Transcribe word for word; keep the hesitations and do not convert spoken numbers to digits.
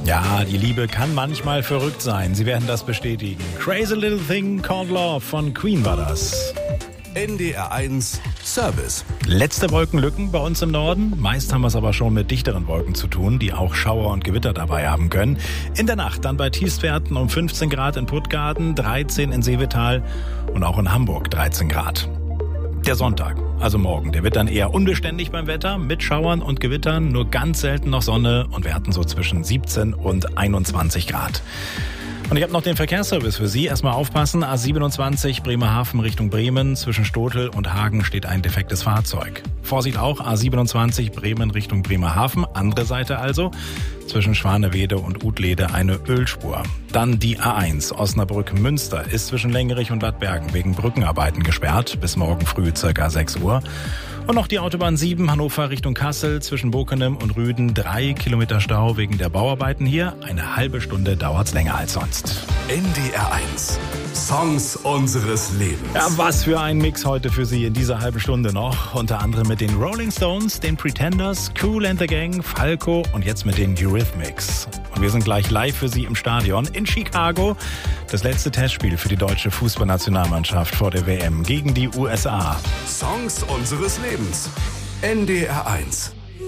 Ja, die Liebe kann manchmal verrückt sein. Sie werden das bestätigen. Crazy Little Thing Called Love von Queen war das. N D R eins Service. Letzte Wolkenlücken bei uns im Norden. Meist haben wir es aber schon mit dichteren Wolken zu tun, die auch Schauer und Gewitter dabei haben können. In der Nacht dann bei Tiefstwerten um fünfzehn Grad in Puttgarden, dreizehn in Seevetal und auch in Hamburg dreizehn Grad. Der Sonntag, also morgen, der wird dann eher unbeständig beim Wetter, mit Schauern und Gewittern, nur ganz selten noch Sonne und wir hatten so zwischen siebzehn und einundzwanzig Grad. Und ich habe noch den Verkehrsservice für Sie. Erstmal aufpassen, A siebenundzwanzig Bremerhaven Richtung Bremen. Zwischen Stotel und Hagen steht ein defektes Fahrzeug. Vorsicht auch, A siebenundzwanzig Bremen Richtung Bremerhaven. Andere Seite also. Zwischen Schwanewede und Utlede eine Ölspur. Dann die A eins Osnabrück-Münster ist zwischen Längerich und Bad Bergen wegen Brückenarbeiten gesperrt. Bis morgen früh circa sechs Uhr. Und noch die Autobahn sieben Hannover Richtung Kassel zwischen Bokenem und Rüden. Drei Kilometer Stau wegen der Bauarbeiten hier. Eine halbe Stunde dauert's länger als sonst. N D R eins. Songs unseres Lebens. Ja, was für ein Mix heute für Sie in dieser halben Stunde noch. Unter anderem mit den Rolling Stones, den Pretenders, Kool and the Gang, Falco und jetzt mit den Eurythmics. Und wir sind gleich live für Sie im Stadion in Chicago. Das letzte Testspiel für die deutsche Fußballnationalmannschaft vor der W M gegen die U S A. Songs unseres Lebens. N D R eins.